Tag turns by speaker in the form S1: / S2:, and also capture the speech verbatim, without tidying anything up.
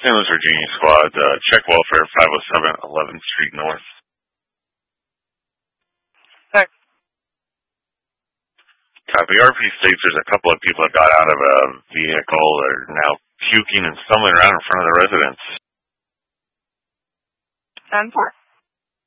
S1: Saint Louis, Virginia squad, uh, check welfare, five oh seven eleventh Street North.
S2: Check.
S1: Copy. R P states there's a couple of people that got out of a vehicle that are now puking and stumbling around in frone of the residence.
S2: ten four.